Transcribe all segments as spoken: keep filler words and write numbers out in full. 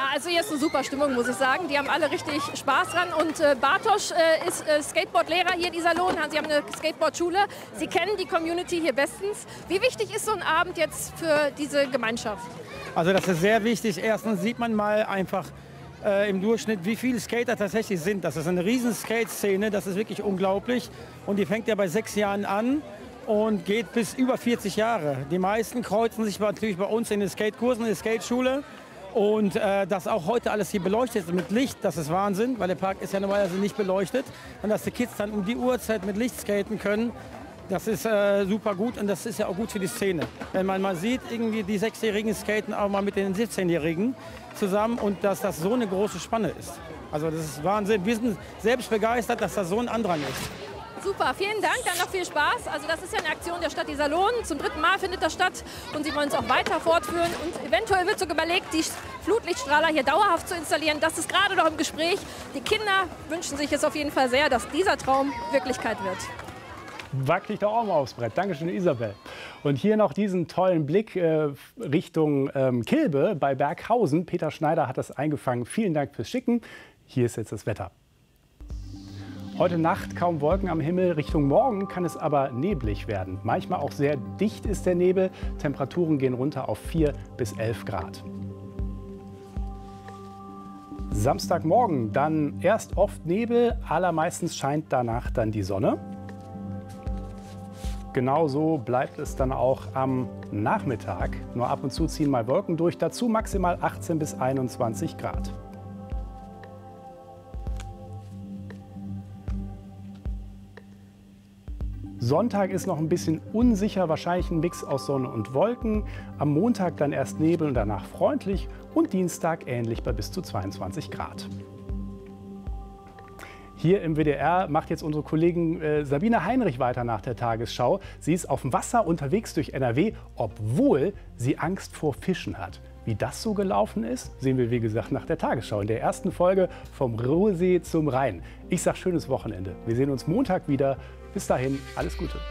also hier ist eine super Stimmung, muss ich sagen. Die haben alle richtig Spaß dran. Und äh, Bartosz äh, ist äh, Skateboardlehrer hier, dieser Lohn. Sie haben eine Skateboardschule. Sie kennen die Community hier bestens. Wie wichtig ist so ein Abend jetzt für diese Gemeinschaft? Also das ist sehr wichtig. Erstens sieht man mal einfach äh, im Durchschnitt, wie viele Skater tatsächlich sind. Das ist eine riesen Skate-Szene, das ist wirklich unglaublich. Und die fängt ja bei sechs Jahren an und geht bis über vierzig Jahre. Die meisten kreuzen sich natürlich bei uns in den Skatekursen, in der Skateschule. Und äh, dass auch heute alles hier beleuchtet ist mit Licht, das ist Wahnsinn, weil der Park ist ja normalerweise nicht beleuchtet. Und dass die Kids dann um die Uhrzeit mit Licht skaten können, das ist äh, super gut und das ist ja auch gut für die Szene. Wenn man mal sieht, irgendwie die Sechsjährigen skaten auch mal mit den siebzehnjährigen zusammen und dass das so eine große Spanne ist. Also das ist Wahnsinn. Wir sind selbst begeistert, dass das so ein Andrang ist. Super, vielen Dank, dann noch viel Spaß. Also das ist ja eine Aktion der Stadt Iserlohn. Zum dritten Mal findet das statt und sie wollen es auch weiter fortführen. Und eventuell wird sogar überlegt, die Flutlichtstrahler hier dauerhaft zu installieren. Das ist gerade noch im Gespräch. Die Kinder wünschen sich es auf jeden Fall sehr, dass dieser Traum Wirklichkeit wird. Wackelig doch auch mal aufs Brett. Dankeschön, Isabel. Und hier noch diesen tollen Blick äh, Richtung ähm, Kilbe bei Berghausen. Peter Schneider hat das eingefangen. Vielen Dank fürs Schicken. Hier ist jetzt das Wetter. Heute Nacht kaum Wolken am Himmel, Richtung Morgen kann es aber neblig werden. Manchmal auch sehr dicht ist der Nebel, Temperaturen gehen runter auf vier bis elf Grad. Samstagmorgen dann erst oft Nebel, allermeistens scheint danach dann die Sonne. Genauso bleibt es dann auch am Nachmittag. Nur ab und zu ziehen mal Wolken durch, dazu maximal achtzehn bis einundzwanzig Grad. Sonntag ist noch ein bisschen unsicher, wahrscheinlich ein Mix aus Sonne und Wolken. Am Montag dann erst Nebel und danach freundlich und Dienstag ähnlich bei bis zu zweiundzwanzig Grad. Hier im W D R macht jetzt unsere Kollegin äh, Sabine Heinrich weiter nach der Tagesschau. Sie ist auf dem Wasser unterwegs durch N R W, obwohl sie Angst vor Fischen hat. Wie das so gelaufen ist, sehen wir wie gesagt nach der Tagesschau in der ersten Folge vom Ruhrsee zum Rhein. Ich sage schönes Wochenende. Wir sehen uns Montag wieder. Bis dahin, alles Gute.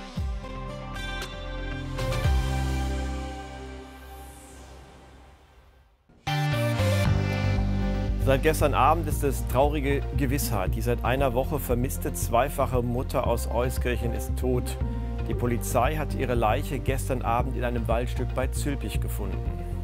Seit gestern Abend ist es traurige Gewissheit. Die seit einer Woche vermisste zweifache Mutter aus Euskirchen ist tot. Die Polizei hat ihre Leiche gestern Abend in einem Waldstück bei Zülpich gefunden.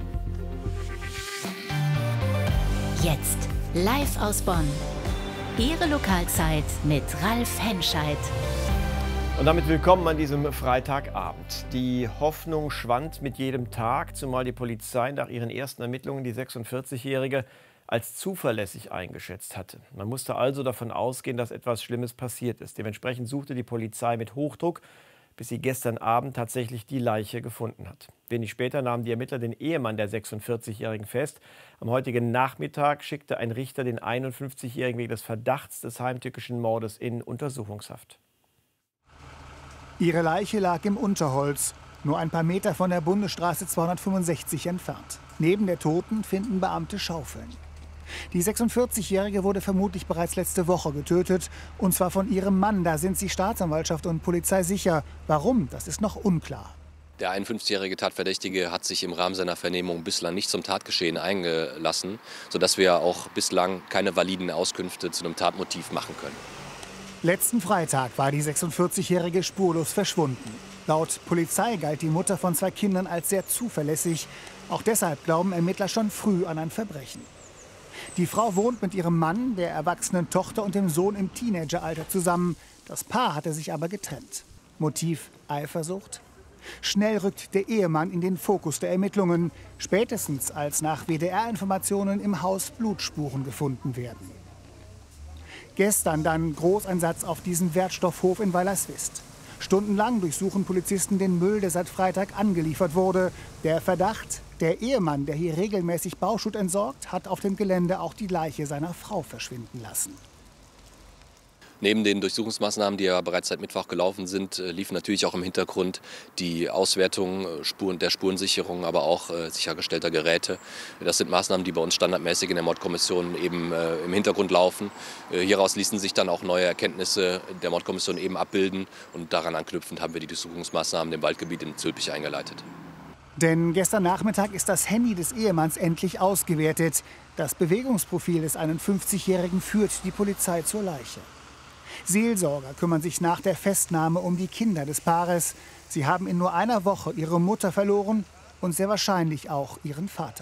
Jetzt live aus Bonn. Ihre Lokalzeit mit Ralf Henscheid. Und damit willkommen an diesem Freitagabend. Die Hoffnung schwand mit jedem Tag, zumal die Polizei nach ihren ersten Ermittlungen die sechsundvierzigjährige als zuverlässig eingeschätzt hatte. Man musste also davon ausgehen, dass etwas Schlimmes passiert ist. Dementsprechend suchte die Polizei mit Hochdruck, bis sie gestern Abend tatsächlich die Leiche gefunden hat. Wenig später nahmen die Ermittler den Ehemann der sechsundvierzigjährigen fest. Am heutigen Nachmittag schickte ein Richter den einundfünfzigjährigen wegen des Verdachts des heimtückischen Mordes in Untersuchungshaft. Ihre Leiche lag im Unterholz, nur ein paar Meter von der Bundesstraße zweihundertfünfundsechzig entfernt. Neben der Toten finden Beamte Schaufeln. Die sechsundvierzigjährige wurde vermutlich bereits letzte Woche getötet, und zwar von ihrem Mann. Da sind sich Staatsanwaltschaft und Polizei sicher. Warum, das ist noch unklar. Der einundfünfzigjährige Tatverdächtige hat sich im Rahmen seiner Vernehmung bislang nicht zum Tatgeschehen eingelassen, sodass wir auch bislang keine validen Auskünfte zu einem Tatmotiv machen können. Letzten Freitag war die sechsundvierzigjährige spurlos verschwunden. Laut Polizei galt die Mutter von zwei Kindern als sehr zuverlässig. Auch deshalb glauben Ermittler schon früh an ein Verbrechen. Die Frau wohnt mit ihrem Mann, der erwachsenen Tochter und dem Sohn im Teenageralter zusammen. Das Paar hatte sich aber getrennt. Motiv Eifersucht? Schnell rückt der Ehemann in den Fokus der Ermittlungen, spätestens als nach W D R-Informationen im Haus Blutspuren gefunden werden. Gestern dann Großeinsatz auf diesem Wertstoffhof in Weilerswist. Stundenlang durchsuchen Polizisten den Müll, der seit Freitag angeliefert wurde. Der Verdacht: der Ehemann, der hier regelmäßig Bauschutt entsorgt, hat auf dem Gelände auch die Leiche seiner Frau verschwinden lassen. Neben den Durchsuchungsmaßnahmen, die ja bereits seit Mittwoch gelaufen sind, liefen natürlich auch im Hintergrund die Auswertung Spuren, der Spurensicherung, aber auch äh, sichergestellter Geräte. Das sind Maßnahmen, die bei uns standardmäßig in der Mordkommission eben äh, im Hintergrund laufen. Äh, hieraus ließen sich dann auch neue Erkenntnisse der Mordkommission eben abbilden, und daran anknüpfend haben wir die Durchsuchungsmaßnahmen im Waldgebiet in Zülpich eingeleitet. Denn gestern Nachmittag ist das Handy des Ehemanns endlich ausgewertet. Das Bewegungsprofil des einundfünfzigjährigen führt die Polizei zur Leiche. Seelsorger kümmern sich nach der Festnahme um die Kinder des Paares. Sie haben in nur einer Woche ihre Mutter verloren und sehr wahrscheinlich auch ihren Vater.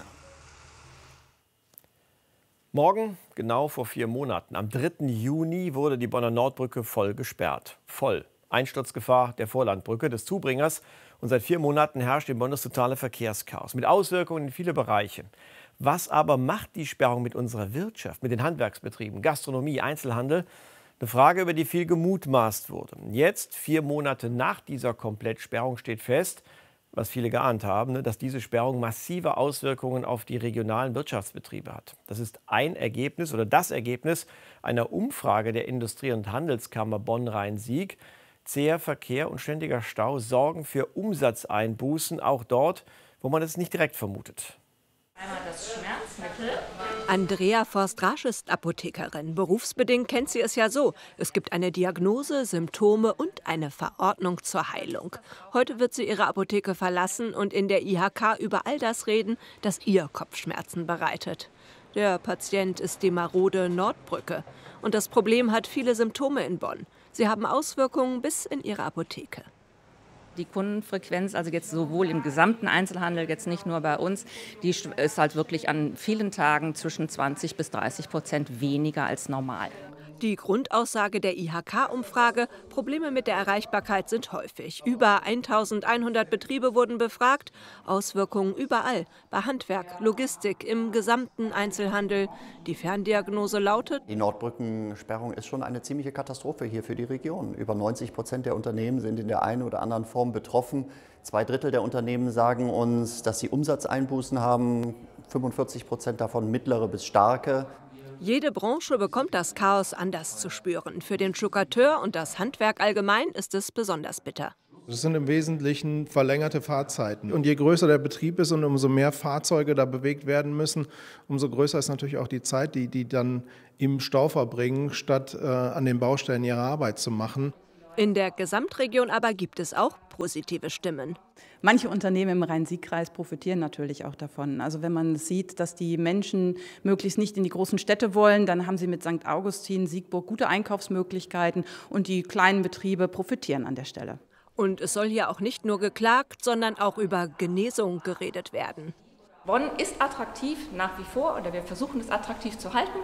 Morgen, genau vor vier Monaten, am dritten Juni, wurde die Bonner Nordbrücke voll gesperrt. Voll. Einsturzgefahr der Vorlandbrücke des Zubringers. Und seit vier Monaten herrscht in Bonn das totale Verkehrschaos mit Auswirkungen in viele Bereiche. Was aber macht die Sperrung mit unserer Wirtschaft, mit den Handwerksbetrieben, Gastronomie, Einzelhandel? Eine Frage, über die viel gemutmaßt wurde. Jetzt, vier Monate nach dieser Komplettsperrung, steht fest, was viele geahnt haben, dass diese Sperrung massive Auswirkungen auf die regionalen Wirtschaftsbetriebe hat. Das ist ein Ergebnis oder das Ergebnis einer Umfrage der Industrie- und Handelskammer Bonn-Rhein-Sieg. Zäher Verkehr und ständiger Stau sorgen für Umsatzeinbußen, auch dort, wo man es nicht direkt vermutet. Einmal das Schmerzmittel. Andrea Forst-Rasch ist Apothekerin. Berufsbedingt kennt sie es ja so. Es gibt eine Diagnose, Symptome und eine Verordnung zur Heilung. Heute wird sie ihre Apotheke verlassen und in der I H K über all das reden, das ihr Kopfschmerzen bereitet. Der Patient ist die marode Nordbrücke. Und das Problem hat viele Symptome in Bonn. Sie haben Auswirkungen bis in ihre Apotheke. Die Kundenfrequenz, also jetzt sowohl im gesamten Einzelhandel, jetzt nicht nur bei uns, die ist halt wirklich an vielen Tagen zwischen zwanzig bis dreißig Prozent weniger als normal. Die Grundaussage der I H K-Umfrage: Probleme mit der Erreichbarkeit sind häufig. Über eintausendeinhundert Betriebe wurden befragt. Auswirkungen überall. Bei Handwerk, Logistik, im gesamten Einzelhandel. Die Ferndiagnose lautet: Die Nordbrückensperrung ist schon eine ziemliche Katastrophe hier für die Region. Über neunzig Prozent der Unternehmen sind in der einen oder anderen Form betroffen. Zwei Drittel der Unternehmen sagen uns, dass sie Umsatzeinbußen haben. fünfundvierzig Prozent davon mittlere bis starke. Jede Branche bekommt das Chaos anders zu spüren. Für den Stuckateur und das Handwerk allgemein ist es besonders bitter. Das sind im Wesentlichen verlängerte Fahrzeiten. Und je größer der Betrieb ist und umso mehr Fahrzeuge da bewegt werden müssen, umso größer ist natürlich auch die Zeit, die die dann im Stau verbringen, statt äh, an den Baustellen ihre Arbeit zu machen. In der Gesamtregion aber gibt es auch positive Stimmen. Manche Unternehmen im Rhein-Sieg-Kreis profitieren natürlich auch davon. Also wenn man sieht, dass die Menschen möglichst nicht in die großen Städte wollen, dann haben sie mit Sankt Augustin, Siegburg gute Einkaufsmöglichkeiten und die kleinen Betriebe profitieren an der Stelle. Und es soll hier auch nicht nur geklagt, sondern auch über Genesung geredet werden. Bonn ist attraktiv nach wie vor, oder wir versuchen es attraktiv zu halten.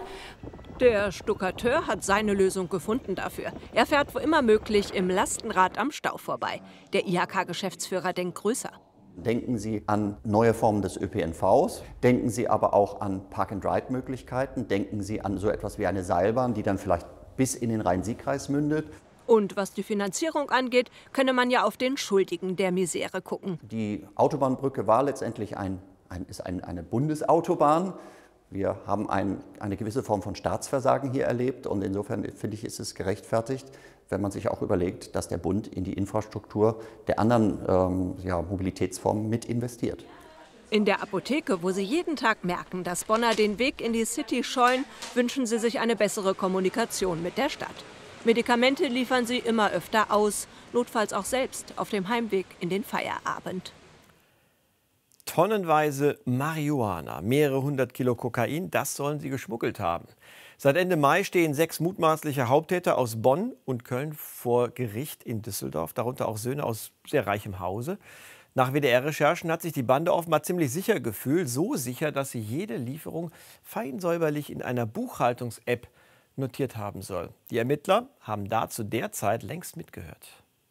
Der Stuckateur hat seine Lösung gefunden dafür. Er fährt wo immer möglich im Lastenrad am Stau vorbei. Der I H K-Geschäftsführer denkt größer. Denken Sie an neue Formen des Ö P N Vs, denken Sie aber auch an Park-and-Ride-Möglichkeiten, denken Sie an so etwas wie eine Seilbahn, die dann vielleicht bis in den Rhein-Sieg-Kreis mündet. Und was die Finanzierung angeht, könne man ja auf den Schuldigen der Misere gucken. Die Autobahnbrücke war letztendlich ein Ein, ist ein, eine Bundesautobahn. Wir haben ein, eine gewisse Form von Staatsversagen hier erlebt und insofern finde ich, ist es gerechtfertigt, wenn man sich auch überlegt, dass der Bund in die Infrastruktur der anderen ähm, ja, Mobilitätsformen mit investiert. In der Apotheke, wo Sie jeden Tag merken, dass Bonner den Weg in die City scheuen, wünschen Sie sich eine bessere Kommunikation mit der Stadt. Medikamente liefern sie immer öfter aus, notfalls auch selbst auf dem Heimweg in den Feierabend. Tonnenweise Marihuana, mehrere hundert Kilo Kokain, das sollen sie geschmuggelt haben. Seit Ende Mai stehen sechs mutmaßliche Haupttäter aus Bonn und Köln vor Gericht in Düsseldorf, darunter auch Söhne aus sehr reichem Hause. Nach W D R-Recherchen hat sich die Bande offenbar ziemlich sicher gefühlt, so sicher, dass sie jede Lieferung fein säuberlich in einer Buchhaltungs-App notiert haben soll. Die Ermittler haben dazu derzeit längst mitgehört.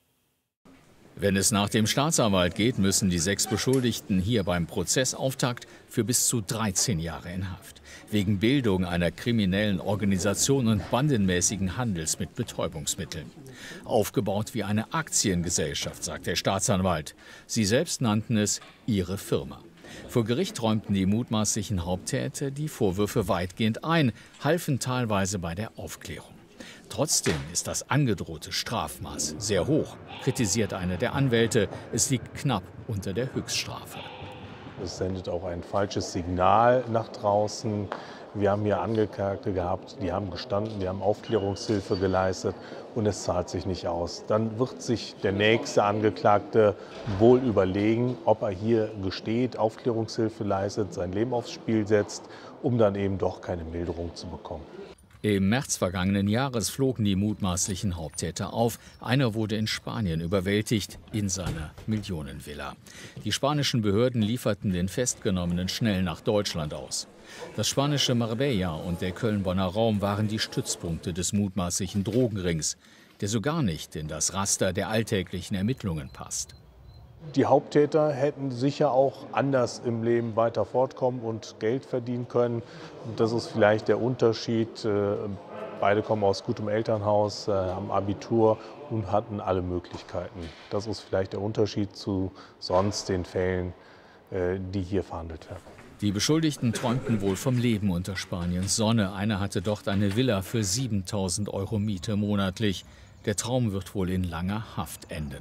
Wenn es nach dem Staatsanwalt geht, müssen die sechs Beschuldigten hier beim Prozessauftakt für bis zu dreizehn Jahre in Haft. Wegen Bildung einer kriminellen Organisation und bandenmäßigen Handels mit Betäubungsmitteln. Aufgebaut wie eine Aktiengesellschaft, sagt der Staatsanwalt. Sie selbst nannten es ihre Firma. Vor Gericht räumten die mutmaßlichen Haupttäter die Vorwürfe weitgehend ein, halfen teilweise bei der Aufklärung. Trotzdem ist das angedrohte Strafmaß sehr hoch, kritisiert einer der Anwälte. Es liegt knapp unter der Höchststrafe. Es sendet auch ein falsches Signal nach draußen. Wir haben hier Angeklagte gehabt, die haben gestanden, die haben Aufklärungshilfe geleistet und es zahlt sich nicht aus. Dann wird sich der nächste Angeklagte wohl überlegen, ob er hier gesteht, Aufklärungshilfe leistet, sein Leben aufs Spiel setzt, um dann eben doch keine Milderung zu bekommen. Im März vergangenen Jahres flogen die mutmaßlichen Haupttäter auf. Einer wurde in Spanien überwältigt, in seiner Millionenvilla. Die spanischen Behörden lieferten den Festgenommenen schnell nach Deutschland aus. Das spanische Marbella und der Köln-Bonner Raum waren die Stützpunkte des mutmaßlichen Drogenrings, der so gar nicht in das Raster der alltäglichen Ermittlungen passt. Die Haupttäter hätten sicher auch anders im Leben weiter fortkommen und Geld verdienen können. Und das ist vielleicht der Unterschied. Beide kommen aus gutem Elternhaus, haben Abitur und hatten alle Möglichkeiten. Das ist vielleicht der Unterschied zu sonst den Fällen, die hier verhandelt werden. Die Beschuldigten träumten wohl vom Leben unter Spaniens Sonne. Einer hatte dort eine Villa für siebentausend Euro Miete monatlich. Der Traum wird wohl in langer Haft enden.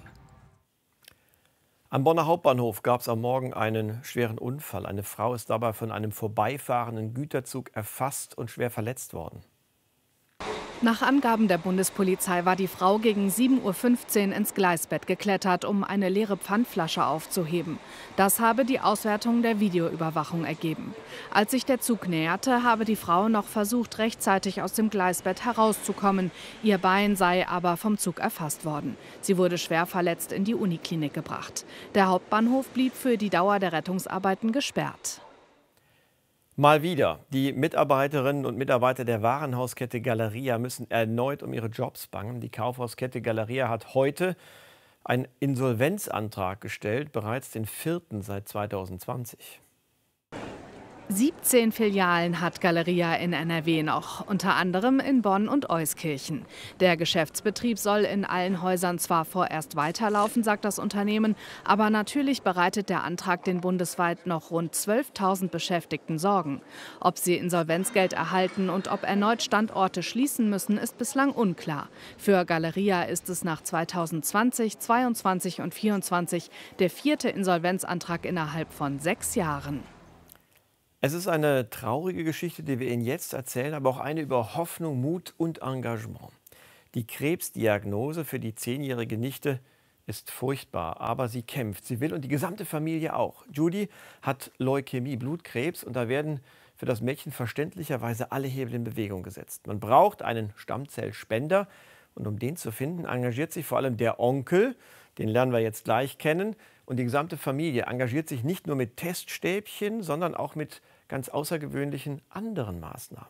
Am Bonner Hauptbahnhof gab es am Morgen einen schweren Unfall. Eine Frau ist dabei von einem vorbeifahrenden Güterzug erfasst und schwer verletzt worden. Nach Angaben der Bundespolizei war die Frau gegen sieben Uhr fünfzehn ins Gleisbett geklettert, um eine leere Pfandflasche aufzuheben. Das habe die Auswertung der Videoüberwachung ergeben. Als sich der Zug näherte, habe die Frau noch versucht, rechtzeitig aus dem Gleisbett herauszukommen. Ihr Bein sei aber vom Zug erfasst worden. Sie wurde schwer verletzt in die Uniklinik gebracht. Der Hauptbahnhof blieb für die Dauer der Rettungsarbeiten gesperrt. Mal wieder. Die Mitarbeiterinnen und Mitarbeiter der Warenhauskette Galeria müssen erneut um ihre Jobs bangen. Die Kaufhauskette Galeria hat heute einen Insolvenzantrag gestellt, bereits den vierten seit zweitausendzwanzig. siebzehn Filialen hat Galeria in N R W noch, unter anderem in Bonn und Euskirchen. Der Geschäftsbetrieb soll in allen Häusern zwar vorerst weiterlaufen, sagt das Unternehmen, aber natürlich bereitet der Antrag den bundesweit noch rund zwölftausend Beschäftigten Sorgen. Ob sie Insolvenzgeld erhalten und ob erneut Standorte schließen müssen, ist bislang unklar. Für Galeria ist es nach zweitausendzwanzig, zweiundzwanzig und vierundzwanzig der vierte Insolvenzantrag innerhalb von sechs Jahren. Es ist eine traurige Geschichte, die wir Ihnen jetzt erzählen, aber auch eine über Hoffnung, Mut und Engagement. Die Krebsdiagnose für die zehnjährige Nichte ist furchtbar, aber sie kämpft, sie will und die gesamte Familie auch. Judy hat Leukämie, Blutkrebs, und da werden für das Mädchen verständlicherweise alle Hebel in Bewegung gesetzt. Man braucht einen Stammzellspender und um den zu finden, engagiert sich vor allem der Onkel, den lernen wir jetzt gleich kennen, und die gesamte Familie engagiert sich nicht nur mit Teststäbchen, sondern auch mit ganz außergewöhnlichen anderen Maßnahmen.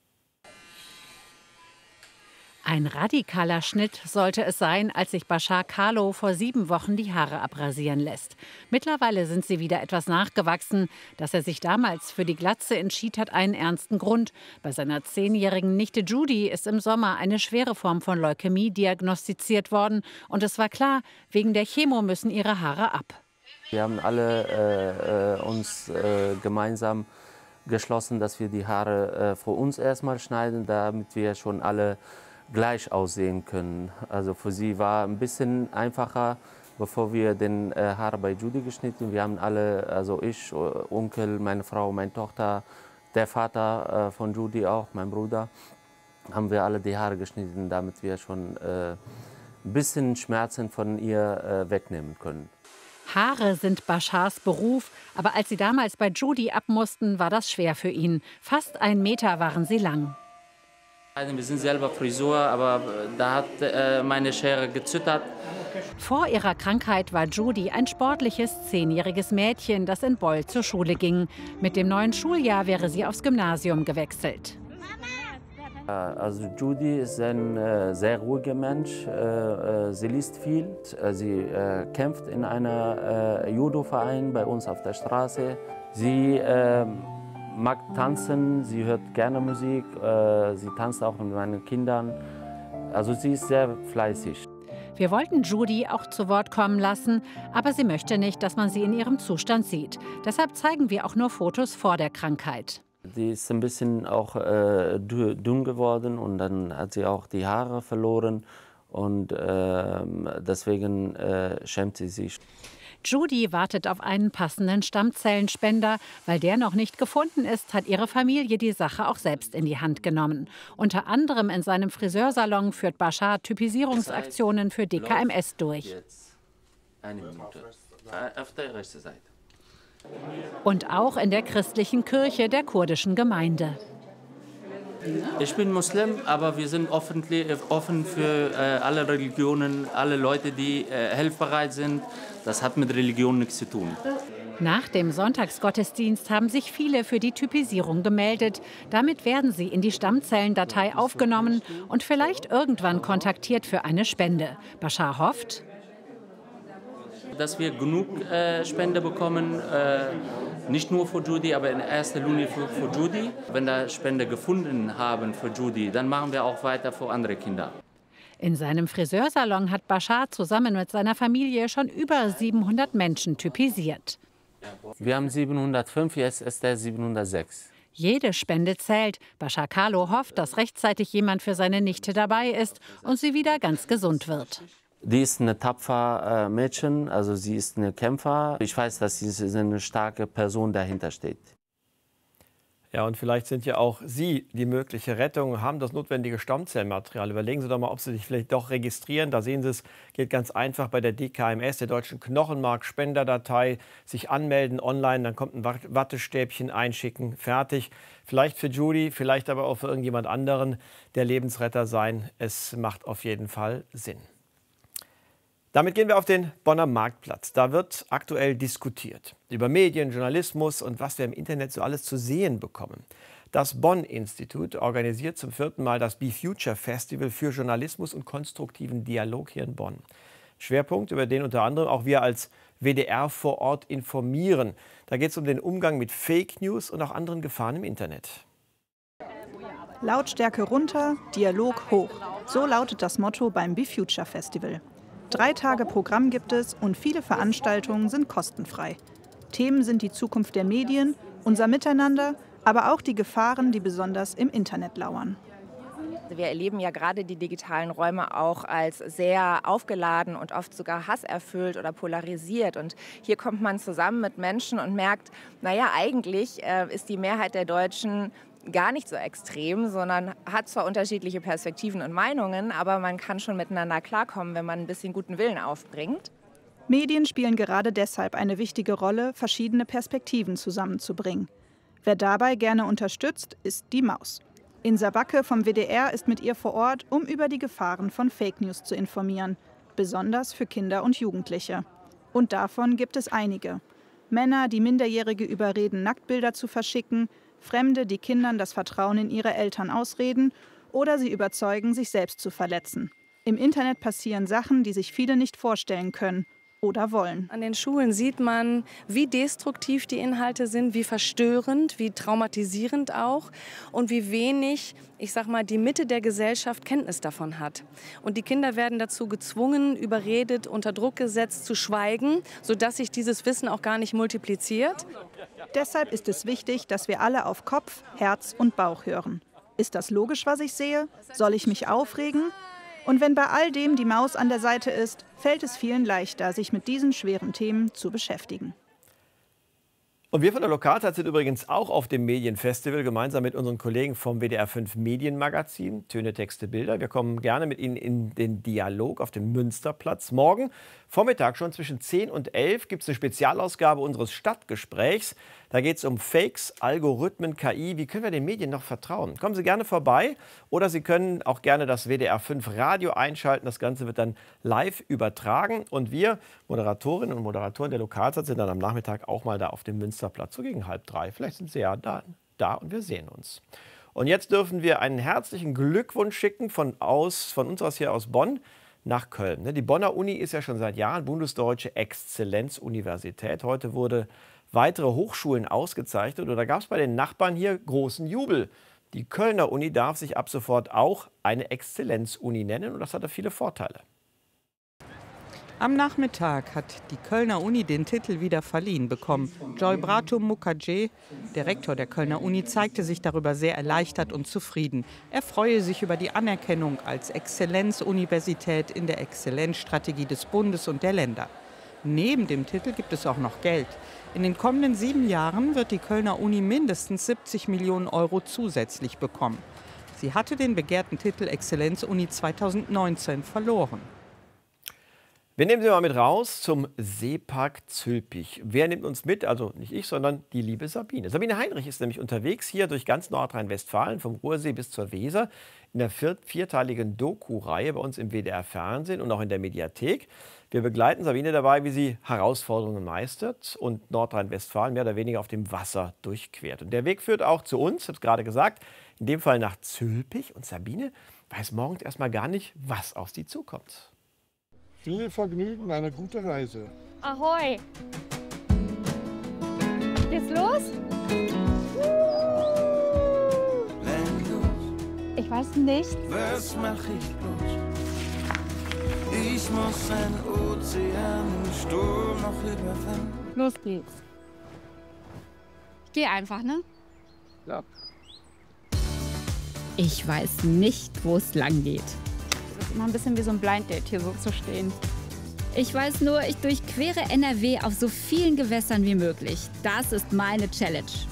Ein radikaler Schnitt sollte es sein, als sich Bashar Carlo vor sieben Wochen die Haare abrasieren lässt. Mittlerweile sind sie wieder etwas nachgewachsen. Dass er sich damals für die Glatze entschied, hat einen ernsten Grund. Bei seiner zehnjährigen Nichte Judy ist im Sommer eine schwere Form von Leukämie diagnostiziert worden. Und es war klar, wegen der Chemo müssen ihre Haare ab. Wir haben alle äh, uns äh, gemeinsam geschlossen, dass wir die Haare äh, für uns erstmal schneiden, damit wir schon alle gleich aussehen können. Also für sie war ein bisschen einfacher, bevor wir den äh, Haare bei Judy geschnitten haben. Wir haben alle, also ich, Onkel, meine Frau, meine Tochter, der Vater äh, von Judy auch, mein Bruder, haben wir alle die Haare geschnitten, damit wir schon äh, ein bisschen Schmerzen von ihr äh, wegnehmen können. Haare sind Bashars Beruf, aber als sie damals bei Judy ab mussten, war das schwer für ihn. Fast ein Meter waren sie lang. Wir sind selber Frisur, aber da hat äh, meine Schere gezittert. Vor ihrer Krankheit war Judy ein sportliches zehnjähriges Mädchen, das in Boll zur Schule ging. Mit dem neuen Schuljahr wäre sie aufs Gymnasium gewechselt. Also Judy ist ein äh, sehr ruhiger Mensch. Äh, sie liest viel. Sie äh, kämpft in einem äh, Judo-Verein bei uns auf der Straße. Sie äh, mag tanzen, sie hört gerne Musik. Äh, sie tanzt auch mit meinen Kindern. Also sie ist sehr fleißig. Wir wollten Judy auch zu Wort kommen lassen, aber sie möchte nicht, dass man sie in ihrem Zustand sieht. Deshalb zeigen wir auch nur Fotos vor der Krankheit. Sie ist ein bisschen auch äh, dünn geworden und dann hat sie auch die Haare verloren und äh, deswegen äh, schämt sie sich. Judy wartet auf einen passenden Stammzellenspender. Weil der noch nicht gefunden ist, hat ihre Familie die Sache auch selbst in die Hand genommen. Unter anderem in seinem Friseursalon führt Bashar Typisierungsaktionen für D K M S durch. Eine Minute. Auf der rechten Seite. Und auch in der christlichen Kirche der kurdischen Gemeinde. Ich bin Muslim, aber wir sind offen, offen für äh, alle Religionen, alle Leute, die äh, hilfsbereit sind. Das hat mit Religion nichts zu tun. Nach dem Sonntagsgottesdienst haben sich viele für die Typisierung gemeldet. Damit werden sie in die Stammzellendatei aufgenommen und vielleicht irgendwann kontaktiert für eine Spende. Bashar hofft, dass wir genug äh, Spende bekommen, äh, nicht nur für Judy, aber in erster Linie für, für Judy. Wenn da Spende gefunden haben für Judy, dann machen wir auch weiter für andere Kinder. In seinem Friseursalon hat Bashar zusammen mit seiner Familie schon über siebenhundert Menschen typisiert. Wir haben siebenhundertfünf, jetzt ist er siebenhundertsechs. Jede Spende zählt. Bashar Kahlo hofft, dass rechtzeitig jemand für seine Nichte dabei ist und sie wieder ganz gesund wird. Die ist eine tapfer äh, Mädchen, also sie ist eine Kämpfer. Ich weiß, dass sie eine starke Person dahinter steht. Ja, und vielleicht sind ja auch Sie die mögliche Rettung, haben das notwendige Stammzellmaterial. Überlegen Sie doch mal, ob Sie sich vielleicht doch registrieren. Da sehen Sie es, geht ganz einfach bei der D K M S, der Deutschen Knochenmark-Spenderdatei. Sich anmelden online, dann kommt ein Wattestäbchen einschicken, fertig. Vielleicht für Judy, vielleicht aber auch für irgendjemand anderen, der Lebensretter sein. Es macht auf jeden Fall Sinn. Damit gehen wir auf den Bonner Marktplatz. Da wird aktuell diskutiert über Medien, Journalismus und was wir im Internet so alles zu sehen bekommen. Das Bonn-Institut organisiert zum vierten Mal das Be Future Festival für Journalismus und konstruktiven Dialog hier in Bonn. Schwerpunkt, über den unter anderem auch wir als W D R vor Ort informieren. Da geht es um den Umgang mit Fake News und auch anderen Gefahren im Internet. Lautstärke runter, Dialog hoch. So lautet das Motto beim Be Future Festival. Drei Tage Programm gibt es und viele Veranstaltungen sind kostenfrei. Themen sind die Zukunft der Medien, unser Miteinander, aber auch die Gefahren, die besonders im Internet lauern. Wir erleben ja gerade die digitalen Räume auch als sehr aufgeladen und oft sogar hasserfüllt oder polarisiert. Und hier kommt man zusammen mit Menschen und merkt, naja, eigentlich äh, ist die Mehrheit der Deutschen gar nicht so extrem, sondern hat zwar unterschiedliche Perspektiven und Meinungen, aber man kann schon miteinander klarkommen, wenn man ein bisschen guten Willen aufbringt. Medien spielen gerade deshalb eine wichtige Rolle, verschiedene Perspektiven zusammenzubringen. Wer dabei gerne unterstützt, ist die Maus. Insa Backe vom W D R ist mit ihr vor Ort, um über die Gefahren von Fake News zu informieren, besonders für Kinder und Jugendliche. Und davon gibt es einige. Männer, die Minderjährige überreden, Nacktbilder zu verschicken, Fremde, die Kindern das Vertrauen in ihre Eltern ausreden oder sie überzeugen, sich selbst zu verletzen. Im Internet passieren Sachen, die sich viele nicht vorstellen können oder wollen. An den Schulen sieht man, wie destruktiv die Inhalte sind, wie verstörend, wie traumatisierend auch und wie wenig, ich sag mal, die Mitte der Gesellschaft Kenntnis davon hat. Und die Kinder werden dazu gezwungen, überredet, unter Druck gesetzt zu schweigen, sodass sich dieses Wissen auch gar nicht multipliziert. Deshalb ist es wichtig, dass wir alle auf Kopf, Herz und Bauch hören. Ist das logisch, was ich sehe? Soll ich mich aufregen? Und wenn bei all dem die Maus an der Seite ist, fällt es vielen leichter, sich mit diesen schweren Themen zu beschäftigen. Und wir von der Lokalzeit sind übrigens auch auf dem Medienfestival, gemeinsam mit unseren Kollegen vom W D R fünf Medienmagazin, Töne, Texte, Bilder. Wir kommen gerne mit Ihnen in den Dialog auf dem Münsterplatz. Morgen Vormittag schon zwischen zehn und elf gibt es eine Spezialausgabe unseres Stadtgesprächs. Da geht es um Fakes, Algorithmen, K I. Wie können wir den Medien noch vertrauen? Kommen Sie gerne vorbei oder Sie können auch gerne das W D R fünf Radio einschalten. Das Ganze wird dann live übertragen. Und wir, Moderatorinnen und Moderatoren der Lokalzeit, sind dann am Nachmittag auch mal da auf dem Münsterplatz, so gegen halb drei. Vielleicht sind Sie ja da, da und wir sehen uns. Und jetzt dürfen wir einen herzlichen Glückwunsch schicken von, aus, von uns aus hier aus Bonn nach Köln. Die Bonner Uni ist ja schon seit Jahren bundesdeutsche Exzellenzuniversität. Heute wurde weitere Hochschulen ausgezeichnet und da gab es bei den Nachbarn hier großen Jubel. Die Kölner Uni darf sich ab sofort auch eine Exzellenzuni nennen und das hatte viele Vorteile. Am Nachmittag hat die Kölner Uni den Titel wieder verliehen bekommen. Joy Bratum Mukherjee, der Rektor der Kölner Uni, zeigte sich darüber sehr erleichtert und zufrieden. Er freue sich über die Anerkennung als Exzellenzuniversität in der Exzellenzstrategie des Bundes und der Länder. Neben dem Titel gibt es auch noch Geld. In den kommenden sieben Jahren wird die Kölner Uni mindestens siebzig Millionen Euro zusätzlich bekommen. Sie hatte den begehrten Titel Exzellenz-Uni zweitausendneunzehn verloren. Wir nehmen Sie mal mit raus zum Seepark Zülpich. Wer nimmt uns mit? Also nicht ich, sondern die liebe Sabine. Sabine Heinrich ist nämlich unterwegs hier durch ganz Nordrhein-Westfalen, vom Ruhrsee bis zur Weser, in der vier vierteiligen Doku-Reihe bei uns im W D R-Fernsehen und auch in der Mediathek. Wir begleiten Sabine dabei, wie sie Herausforderungen meistert und Nordrhein-Westfalen mehr oder weniger auf dem Wasser durchquert. Und der Weg führt auch zu uns, ich habe es gerade gesagt, in dem Fall nach Zülpich. Und Sabine weiß morgens erstmal gar nicht, was auf sie zukommt. Viel Vergnügen, eine gute Reise. Ahoi! Geht's los? Ich weiß nicht. Was mach ich bloß? Ich muss einen Ozean im Sturm noch überwinden. Los geht's. Ich geh einfach, ne? Ja. Ich weiß nicht, wo es lang geht. Das ist immer ein bisschen wie so ein Blind Date, hier so zu stehen. Ich weiß nur, ich durchquere N R W auf so vielen Gewässern wie möglich. Das ist meine Challenge.